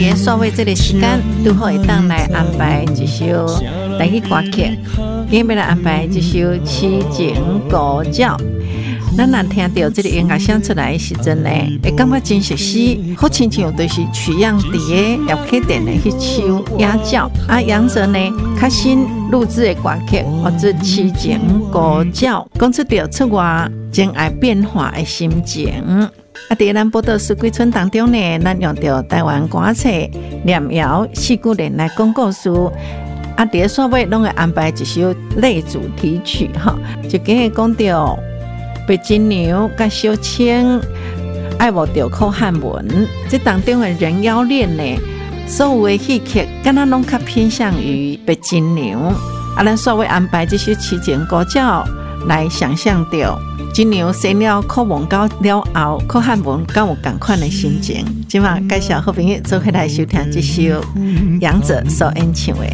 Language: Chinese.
也所谓这个时间，拄好会当来安排一首台语歌曲，今日来安排一首《痴情古鸟》。咱若听到这个音乐响出来的时阵呢，会感觉真熟悉，好亲像就是曲样伫个叶客店的迄首《野鸟》啊，杨哲呢较新录制的歌曲，或者《痴情古鸟》，讲出着出外真爱变化的心情。啊，在咱报道书几村当中呢，咱用到台湾歌册念谣四句联来讲故事。啊，在煞尾拢会安排一首类主题曲哈，就今日讲到白金牛甲小青爱无着靠汉文，这当中的人妖恋呢，所有的戏曲敢若拢较偏向于白金牛。啊，咱煞尾安排这首痴情古鸟来想象着。金牛生了靠文教了后，靠汉文敢有同款的心情。今晚介绍好朋友做伙来收听这首杨哲所演唱的